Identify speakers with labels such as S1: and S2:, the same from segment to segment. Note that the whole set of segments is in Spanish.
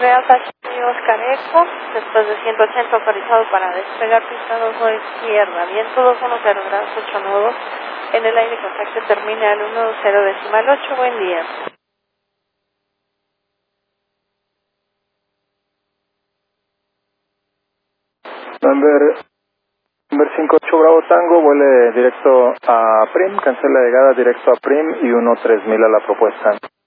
S1: Real Taxi Oscar Eco, después de 180 autorizado para despegar pista 2 a izquierda, viento 210 grados 8 nudos, en el aire contacto terminal 10.8, buen día.
S2: Number 58 Bravo Tango, vuele directo a Prim, cancela la llegada directo a Prim y 13000 a la propuesta.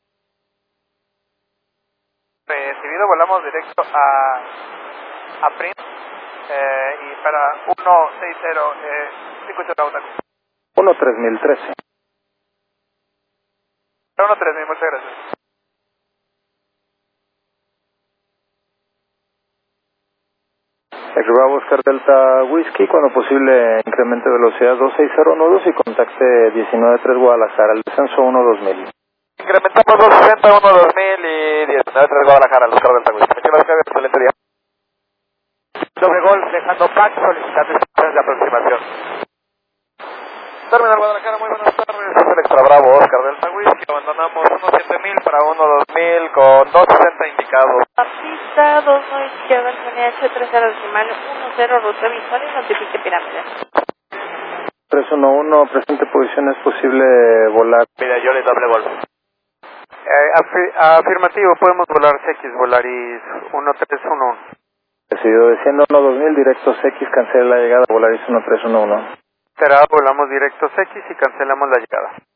S3: Recibido, volamos directo a Prim y para 160, 58 Bravo Tango.
S2: 13013.
S3: Para 13000, muchas gracias.
S2: Bravo Oscar Delta Whisky, cuando posible incremente velocidad 260 nudos y contacte 193 Guadalajara, el descenso 12000.
S3: Incrementamos 260, 12000 y 193 Guadalajara, Oscar Delta Whisky. Muchas gracias, excelente día. Doble gol, dejando pack, solicitando instrucciones de aproximación. Terminal Guadalajara, muy buenas tardes. Es el Extra Bravo Oscar Delta Whisky. Abandonamos 17000 para 12000 con 260 indicados.
S1: A pista 2 a izquierda, NH 30 decimal 10, ruta visual y notifique pirámide.
S2: 311, presente posición, es posible volar.
S3: Mira, yo le doble gol. Afirmativo, podemos volar CX, Volaris 1311.
S2: Decidido, desciendo 12000, directos X, cancela la llegada, Volaris 1311.
S3: Será, volamos directos X y cancelamos la llegada.